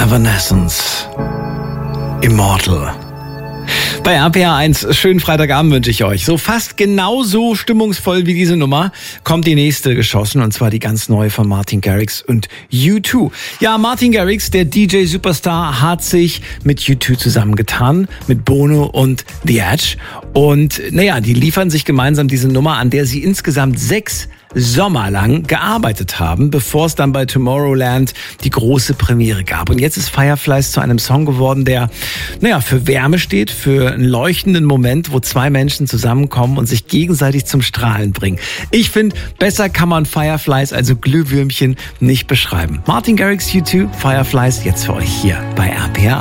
Evanescence. Immortal. Bei RPA 1, schönen Freitagabend wünsche ich euch. So fast genauso stimmungsvoll wie diese Nummer kommt die nächste geschossen, und zwar die ganz neue von Martin Garrix und U2. Ja, Martin Garrix, der DJ-Superstar, hat sich mit U2 zusammengetan, mit Bono und The Edge. Und die liefern sich gemeinsam diese Nummer, an der sie insgesamt 6 Sommer lang gearbeitet haben, bevor es dann bei Tomorrowland die große Premiere gab. Und jetzt ist Fireflies zu einem Song geworden, der, für Wärme steht, für einen leuchtenden Moment, wo 2 Menschen zusammenkommen und sich gegenseitig zum Strahlen bringen. Ich finde, besser kann man Fireflies, also Glühwürmchen, nicht beschreiben. Martin Garrix, U2, Fireflies, jetzt für euch hier bei RPA.